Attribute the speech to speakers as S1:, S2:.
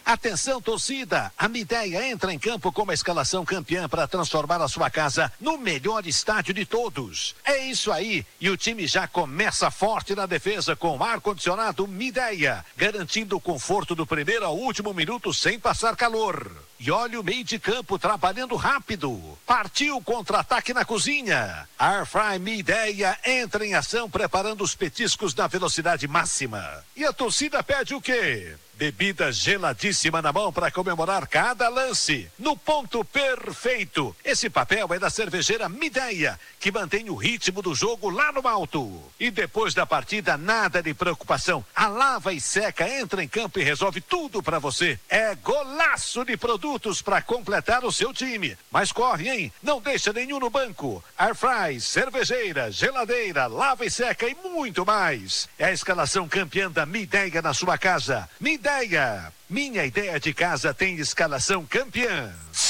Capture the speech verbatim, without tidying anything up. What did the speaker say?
S1: Atenção, torcida, a Mideia entra em campo com uma escalação campeã para transformar a sua casa no melhor estádio de todos. É isso aí, e o time já começa forte na defesa com ar-condicionado Mideia, garantindo o conforto do primeiro ao último minuto sem passar calor. E olha o meio de campo trabalhando rápido. Partiu o contra-ataque na cozinha. Airfry Mideia entra em ação preparando os petiscos na velocidade máxima. E a torcida pede o quê? Bebida geladíssima na mão para comemorar cada lance. No ponto perfeito. Esse papel é da cervejeira Mideia, que mantém o ritmo do jogo lá no alto. E depois da partida, nada de preocupação. A Lava e Seca entra em campo e resolve tudo para você. É golaço de produtos para completar o seu time. Mas corre, hein? Não deixa nenhum no banco. Airfry, cervejeira, geladeira, Lava e Seca e muito mais. É a escalação campeã da Mideia na sua casa. Mideia. Minha ideia de casa tem escalação campeã.